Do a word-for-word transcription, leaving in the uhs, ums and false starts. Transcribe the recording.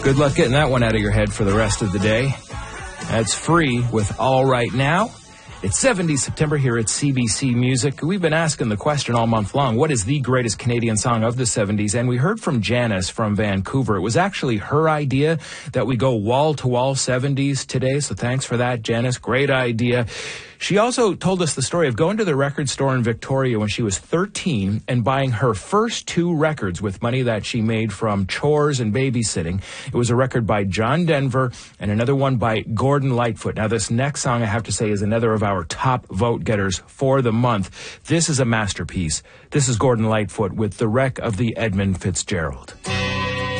Good luck getting that one out of your head for the rest of the day. That's Free with All Right Now. It's seventies September here at C B C Music. We've been asking the question all month long, what is the greatest Canadian song of the seventies? And we heard from Janice from Vancouver. It was actually her idea that we go wall-to-wall seventies today, so thanks for that, Janice. Great idea. She also told us the story of going to the record store in Victoria when she was thirteen and buying her first two records with money that she made from chores and babysitting. It was a record by John Denver and another one by Gordon Lightfoot. Now, this next song, I have to say, is another of our top vote getters for the month. This is a masterpiece. This is Gordon Lightfoot with The Wreck of the Edmund Fitzgerald.